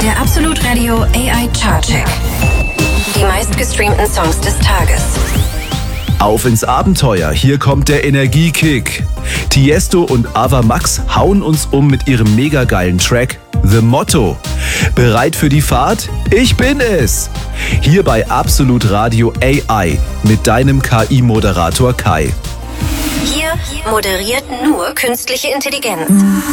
Der Absolut Radio AI Chartcheck. Die meistgestreamten Songs des Tages. Auf ins Abenteuer, hier kommt der Energiekick. Tiesto und Ava Max hauen uns um mit ihrem mega geilen Track The Motto. Bereit für die Fahrt? Ich bin es! Hier bei Absolut Radio AI mit deinem KI-Moderator Kai. Hier moderiert nur künstliche Intelligenz.